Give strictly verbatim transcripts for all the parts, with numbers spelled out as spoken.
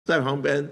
在旁边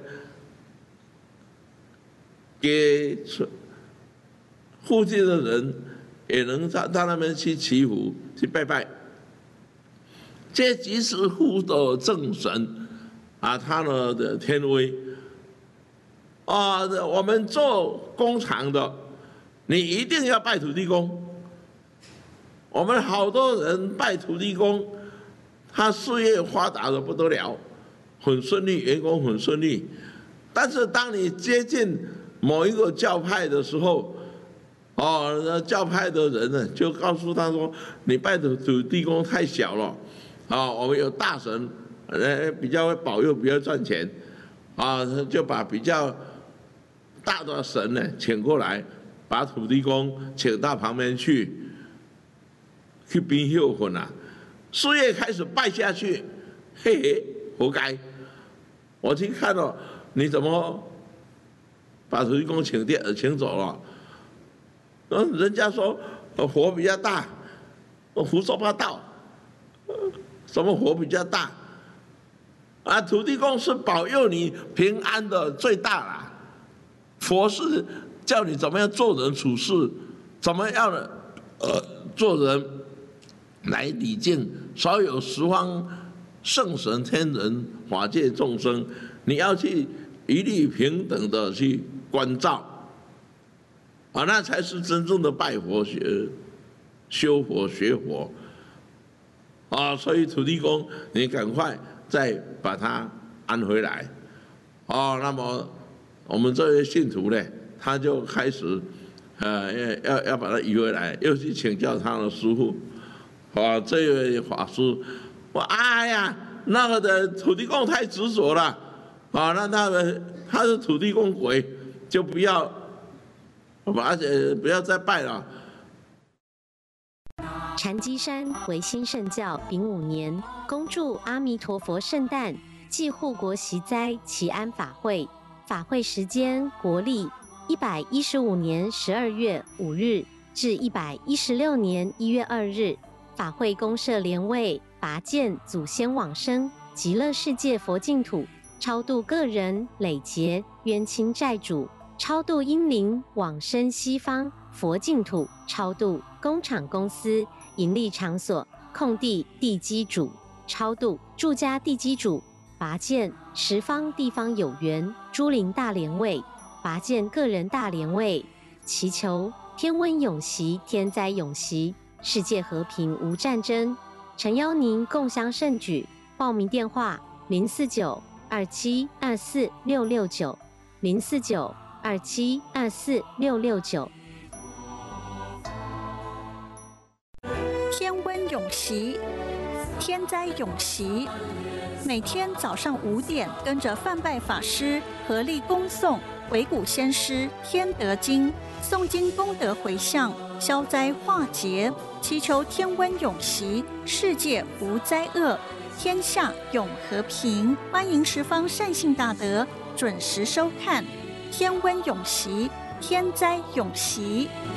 给附近的人也能到到那边去祈福、去拜拜。这即是护的正神啊，他呢的天威啊，我们做工厂的，你一定要拜土地公。我们好多人拜土地公，他事业发达的不得了，很顺利，员工很顺利。但是当你接近某一个教派的时候，哦，那教派的人呢就告诉他说：“你拜的土地公太小了，啊、哦，我们有大神，呃，比较会保佑，比较赚钱，啊、哦，就把比较大的神呢请过来，把土地公请到旁边去。”去冰秀混啊，事业开始败下去，嘿嘿，活该！我去看了，你怎么把土地公请掉请走了？嗯，人家说火比较大，胡说八道，什么火比较大？啊，土地公是保佑你平安的最大啦，佛是叫你怎么样做人处事，怎么样的呃做人。来礼敬所有十方圣神、天人、法界众生，你要去一律平等的去关照，啊，那才是真正的拜佛学、修佛学佛，啊，所以土地公，你赶快再把它安回来，哦，那么我们这位信徒呢，他就开始，呃，要要把它移回来，又去请教他的师父。啊，这位法师，我哎呀，那个的土地公太执着了，啊，那那个他是土地公鬼，就不要，而且不要再拜了。 禅机山维新圣教丙午年，恭祝阿弥陀佛圣诞暨护国息灾祈安法会，法会时间国历一百一十五年十二月五日至一百一十六年一月二日。法会公设莲位，拔见祖先往生极乐世界佛净土，超度个人累劫冤亲债主，超度阴灵往生西方佛净土，超度工厂公司盈利场所空地地基主，超度住家地基主，拔见十方地方有缘诸灵大莲位，拔见个人大莲位，祈求天温永息，天灾永息，世界和平无战争。诚邀您共襄盛举，报名电话零四九二七二四六六九零四九二七二四六六九。 天温永息，天灾永息。每天早上五点，跟着范拜法师合力恭诵《维谷先师天德经》，诵经功德回向，消灾化劫，祈求天温永息，世界无灾厄，天下永和平。欢迎十方善信大德准时收看《天温永息，天灾永息》。